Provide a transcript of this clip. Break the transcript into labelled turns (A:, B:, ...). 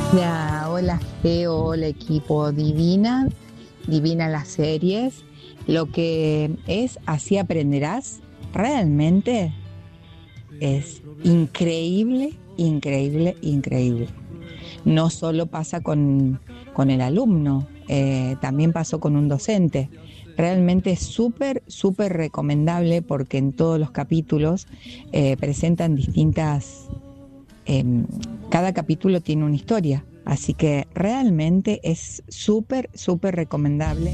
A: Ya, hola Geo, hola equipo, divina las series. Lo que es Así aprenderás, realmente es increíble, increíble, increíble. No solo pasa con el alumno, también pasó con un docente. Realmente es súper, súper recomendable porque en todos los capítulos presentan distintas em, cada capítulo tiene una historia, así que realmente es súper, súper recomendable.